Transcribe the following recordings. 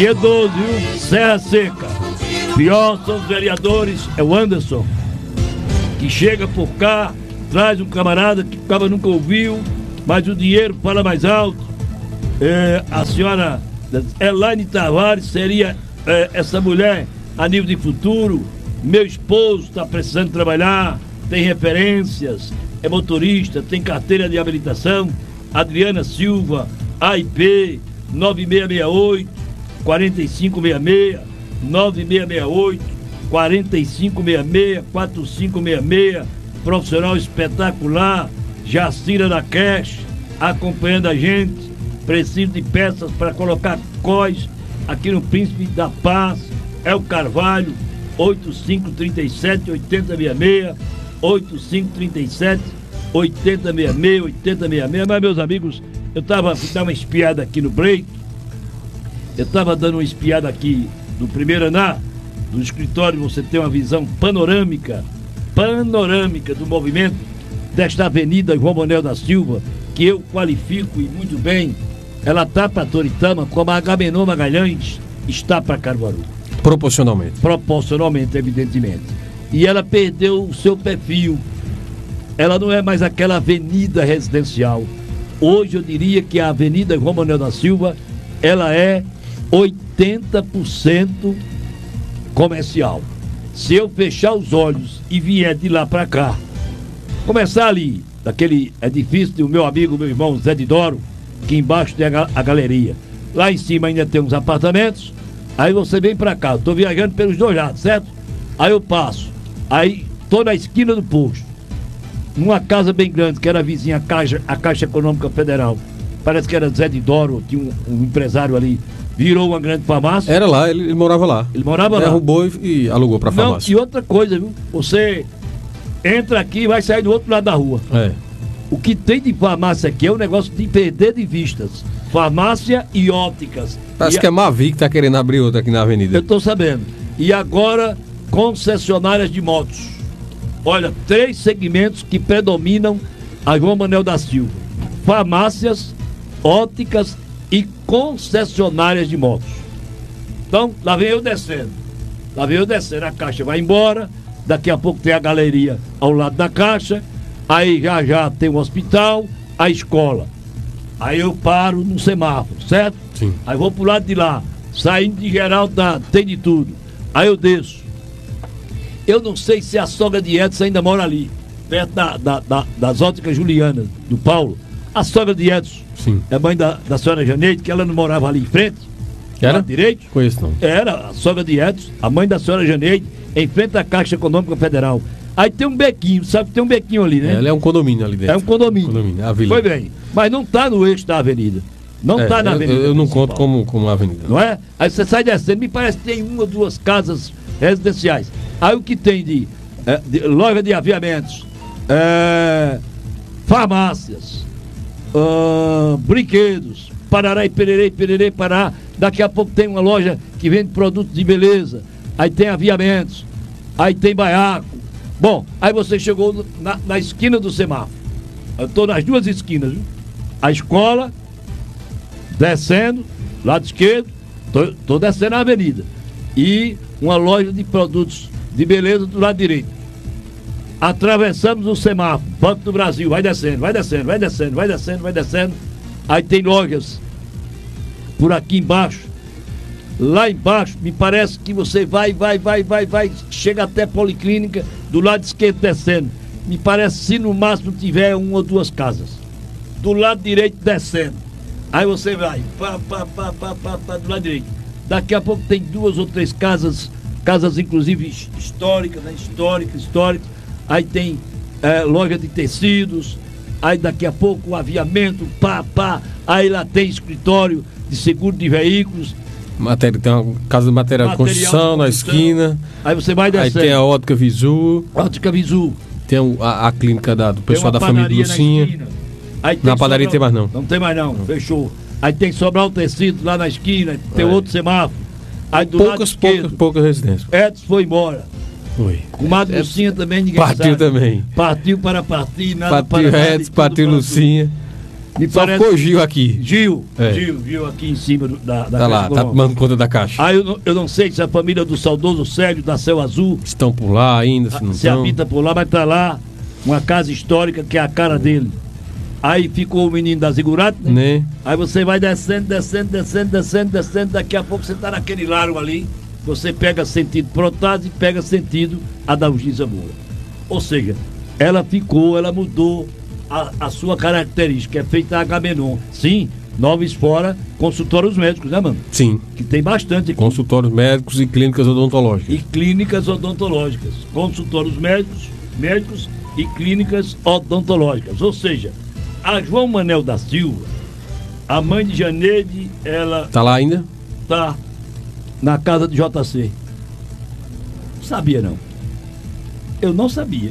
Dia 12, viu? Serra Seca. Pior são os vereadores, é o Anderson, que chega por cá, traz um camarada que o cara nunca ouviu, mas o dinheiro fala mais alto. A senhora Elaine Tavares seria essa mulher a nível de futuro. Meu esposo está precisando trabalhar, tem referências, é motorista, tem carteira de habilitação. Adriana Silva, AIP 9668 4566, 9668 4566 4566, profissional espetacular. Jacira da Cash acompanhando a gente. Preciso de peças para colocar cós aqui no Príncipe da Paz. É o Carvalho, 8537-8066, 8537-8066, 8066. Mas, meus amigos, eu estava dando uma espiada aqui no break. Eu estava dando uma espiada aqui do primeiro andar do escritório. Você tem uma visão panorâmica do movimento desta avenida João Manuel da Silva, que eu qualifico e muito bem. Ela está para Toritama, como a Agamenon Magalhães está para Caruaru. Proporcionalmente, evidentemente. E ela perdeu o seu perfil. Ela não é mais aquela avenida residencial. Hoje eu diria que a avenida João Manuel da Silva, ela é 80% comercial. Se eu fechar os olhos e vier de lá para cá, começar ali, daquele edifício do meu amigo, meu irmão Zé de Doro, que embaixo tem a galeria. Lá em cima ainda tem uns apartamentos. Aí você vem pra cá, eu tô viajando pelos dois lados, certo? Aí eu passo, aí tô na esquina do posto, numa casa bem grande, que era vizinha a Caixa Econômica Federal. Parece que era Zé de Doro, tinha um empresário ali, virou uma grande farmácia. Era lá, ele morava lá. Ele morava lá. Derrubou e alugou pra farmácia. Não, e outra coisa, viu? Você entra aqui e vai sair do outro lado da rua. O que tem de farmácia aqui é um negócio de perder de vistas. Farmácia e ópticas. Parece que é Mavi que tá querendo abrir outra aqui na avenida. Eu tô sabendo. E agora, concessionárias de motos. Olha, 3 segmentos que predominam a João Manuel da Silva: farmácias, ópticas e concessionárias de motos. Então, lá vem eu descendo. A Caixa vai embora. Daqui a pouco tem a galeria ao lado da Caixa. Aí já tem o hospital, a escola. Aí eu paro no semáforo, certo? Sim. Aí vou pro lado de lá, saindo de Geraldo, tem de tudo. Aí eu desço. Eu não sei se a sogra de Edson ainda mora ali, perto das óticas Juliana, do Paulo. A sogra de Edson. Sim. É mãe da senhora Janeide, que ela não morava ali em frente. Era? Direito? Conheço não. Era a sogra de Edson, a mãe da senhora Janeide, em frente à Caixa Econômica Federal. Aí tem um bequinho, sabe que tem um bequinho ali, né? Ela é um condomínio ali dentro. É um condomínio. A vila. Foi bem. Mas não tá no eixo da avenida. Não tá na avenida. Eu não conto como avenida. Não é? Aí você sai descendo, me parece que tem 1 ou 2 casas residenciais. Aí o que tem de loja de aviamentos, farmácias, brinquedos, parará e pererê, pará. Daqui a pouco tem uma loja que vende produtos de beleza. Aí tem aviamentos. Aí tem baiaco. Bom, aí você chegou na esquina do semáforo. Eu estou nas 2 esquinas, viu? A escola, descendo, lado esquerdo, tô descendo a avenida. E uma loja de produtos de beleza do lado direito. Atravessamos o semáforo, Banco do Brasil, vai descendo. Aí tem lojas por aqui embaixo. Lá embaixo, me parece que você vai, chega até a Policlínica, do lado esquerdo descendo. Me parece se no máximo tiver 1 ou 2 casas. Do lado direito descendo. Aí você vai, do lado direito. Daqui a pouco tem 2 ou 3 casas inclusive históricas, né? Históricas. Aí tem loja de tecidos. Aí daqui a pouco o aviamento, Aí lá tem escritório de seguro de veículos. Tem uma casa de material de construção na esquina. Aí você vai descendo. Aí tem a Ótica Visu. Tem a clínica do pessoal da família de Lucinha. Na padaria tem mais não. Não tem mais não, fechou. Aí tem Sobral Tecido lá na esquina, tem outro semáforo. Aí do lado esquerdo, poucas residências. Edson foi embora. Foi. Comadre Lucinha também, ninguém partiu sabe. Também. Partiu para partir, nada partiu para Edson, partiu Lucinha. Só ficou Gil aqui. Gil aqui em cima da tá lá, tá tomando conta da caixa. Aí eu não sei se a família do saudoso Sérgio da Céu Azul estão por lá ainda, se não se habita por lá, mas tá lá uma casa histórica que é a cara dele. Aí ficou o menino da Zigurate, né? Aí você vai descendo, daqui a pouco você tá naquele largo ali, você pega sentido Protásio e pega sentido Adalgisa Moura. Ou seja, ela mudou a sua característica, é feita a Agamenon. Sim, Nova Esfora, consultórios médicos, né, mano? Sim. Que tem bastante aqui. Consultórios médicos e clínicas odontológicas. E clínicas odontológicas. Consultórios médicos e clínicas odontológicas. Ou seja, a João Manel da Silva, a mãe de Janeide, ela... Tá lá ainda? Tá na casa de JC. Sabia não. Eu não sabia.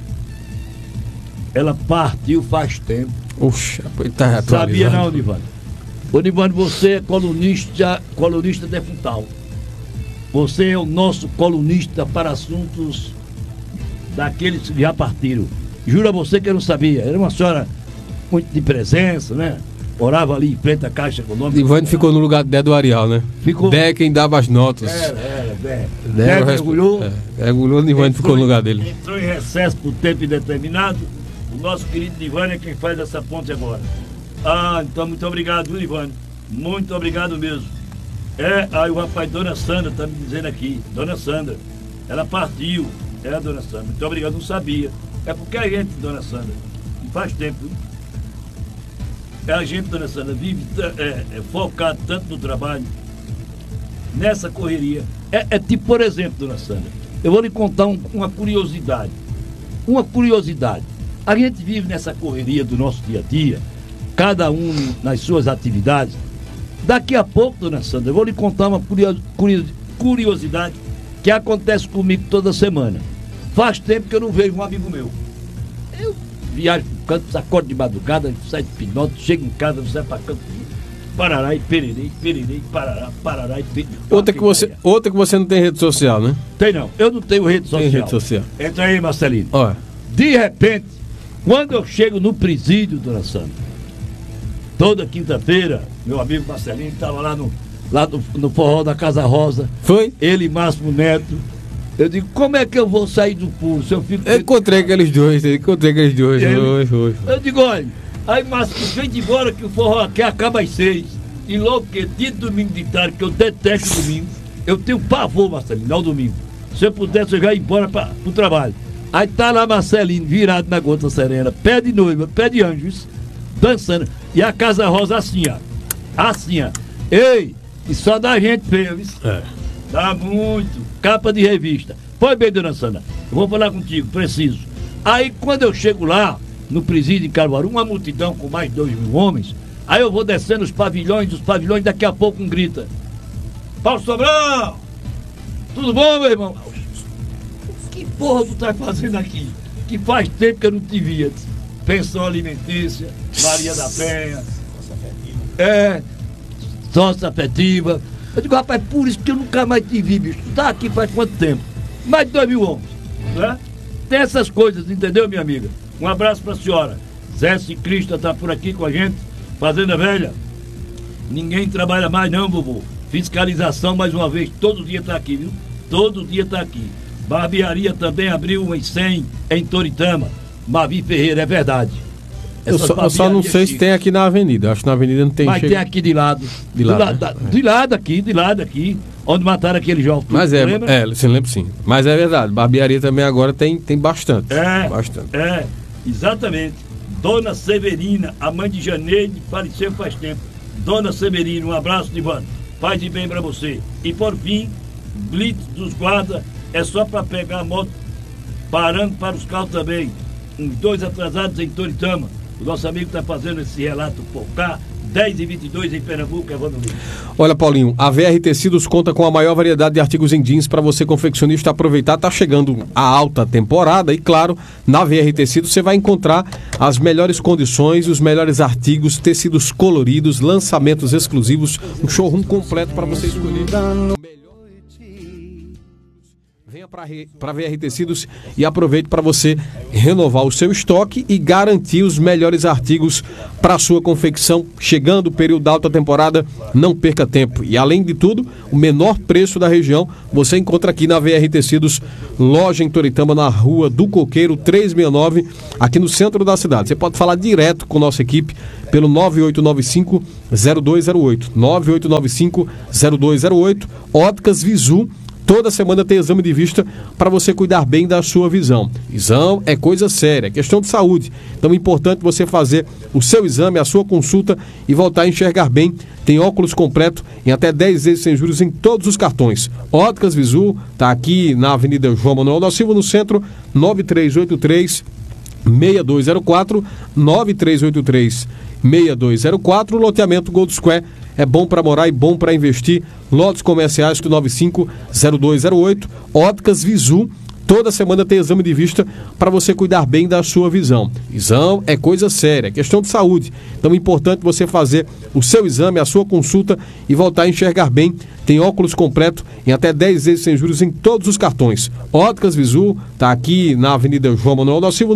Ela partiu faz tempo. Oxa, tá. Sabia não, Nivane? Ô Nivane, você é colunista de Funtal. Você é o nosso colunista para assuntos daqueles que já partiram. Juro a você que eu não sabia. Era uma senhora muito de presença, né? Orava ali em frente à Caixa Econômica. Nivane ficou no lugar do Arial, né? Ficou. Dé quem dava as notas. Dé mergulhou. Mergulhou, Nivane ficou no lugar dele. Entrou em recesso por tempo indeterminado. O nosso querido Nivane é quem faz essa ponte agora. Então muito obrigado, viu, Nivane? Muito obrigado mesmo. Aí o rapaz, Dona Sandra, tá me dizendo aqui. Dona Sandra, ela partiu. A Dona Sandra. Muito obrigado, não sabia. É porque a gente, Dona Sandra, faz tempo, viu? A gente, Dona Sandra, vive focado tanto no trabalho, nessa correria. Tipo, por exemplo, Dona Sandra, eu vou lhe contar uma curiosidade. Uma curiosidade. A gente vive nessa correria do nosso dia a dia, cada um nas suas atividades. Daqui a pouco, Dona Sandra, eu vou lhe contar uma curiosidade que acontece comigo toda semana. Faz tempo que eu não vejo um amigo meu. Eu viajo pro canto, acordo de madrugada, saio de Pinote, chego em casa, sai pra canto, parará e pererei, parará e pererei. Outra que você não tem rede social, né? Tem não, eu não tenho rede social. Tem rede social. Entra aí, Marcelino. Olha. De repente, quando eu chego no presídio, Dona Sandra, toda quinta-feira, meu amigo Marcelino estava lá no forró da Casa Rosa. Foi? Ele e Máximo Neto. Eu digo, como é que eu vou sair do pulo? Se eu fico... Eu encontrei aqueles dois. Eu digo, olha, aí Máximo, vem de embora que o forró aqui acaba às 6. E logo que dia de domingo de tarde, que eu detesto domingo, eu tenho pavor, Marcelino, ao domingo. Se eu pudesse, eu já ia embora pro trabalho. Aí tá lá Marcelino, virado na Gota Serena, pé de noiva, pé de anjos, dançando. E a Casa Rosa assim, ó. Assim, ó. Ei, e só da gente feia, viu? Dá muito. Capa de revista. Pois bem, Dona Sandra, eu vou falar contigo, preciso. Aí quando eu chego lá, no presídio em Caruaru, uma multidão com mais de 2.000 homens, aí eu vou descendo os pavilhões, daqui a pouco um grita: Paulo Sobral! Tudo bom, meu irmão? Que porra tu tá fazendo aqui? Que faz tempo que eu não te via. Pensão alimentícia, Maria da Penha. Sócia afetiva. Eu digo, rapaz, por isso que eu nunca mais te vi, bicho. Tu tá aqui faz quanto tempo? Mais de 2.000 homens, né? Tem essas coisas, entendeu, minha amiga? Um abraço pra senhora. Zé Ciclista tá por aqui com a gente. Fazenda Velha. Ninguém trabalha mais não, vovô. Fiscalização, mais uma vez, todo dia tá aqui, viu? Todo dia tá aqui. Barbearia também abriu uma em 100 em Toritama. Mavi Ferreira, é verdade. Eu só não sei se tem aqui na avenida. Acho que na avenida não tem. Mas tem aqui de lado. De lado aqui. Onde mataram aquele jovem. Mas você lembra sim. Mas é verdade. Barbearia também agora tem bastante. Bastante. Exatamente. Dona Severina, a mãe de Janeide, faleceu faz tempo. Dona Severina, um abraço, Nivane. Paz e bem pra você. E por fim, Blitz dos guardas é só pra pegar a moto, parando para os carros também. Uns 2 atrasados em Toritama. O nosso amigo está fazendo esse relato por cá. 10h22 em Pernambuco, Evandro Lima. Olha, Paulinho, a VR Tecidos conta com a maior variedade de artigos em jeans para você, confeccionista, aproveitar. Está chegando a alta temporada e, claro, na VR Tecidos você vai encontrar as melhores condições, os melhores artigos, tecidos coloridos, lançamentos exclusivos, um showroom completo para você escolher. Venha para a VR Tecidos e aproveite para você renovar o seu estoque e garantir os melhores artigos para a sua confecção. Chegando o período da alta temporada, não perca tempo. E além de tudo, o menor preço da região você encontra aqui na VR Tecidos, loja em Toritama, na Rua do Coqueiro 369, aqui no centro da cidade. Você pode falar direto com nossa equipe pelo 9895-0208. 9895-0208. Óticas Visu. Toda semana tem exame de vista para você cuidar bem da sua visão. Visão é coisa séria, é questão de saúde. Então é importante você fazer o seu exame, a sua consulta e voltar a enxergar bem. Tem óculos completo em até 10 vezes sem juros em todos os cartões. Óticas Visu, está aqui na Avenida João Manuel da Silva, no centro, 9383-6204, 9383-6204, loteamento Gold Square. É bom para morar e bom para investir. Lotes comerciais do 95-0208. Óticas Visu. Toda semana tem exame de vista para você cuidar bem da sua visão. Visão é coisa séria, é questão de saúde. Então é importante você fazer o seu exame, a sua consulta e voltar a enxergar bem. Tem óculos completo em até 10 vezes sem juros em todos os cartões. Óticas Visu, está aqui na Avenida João Manuel da Silva,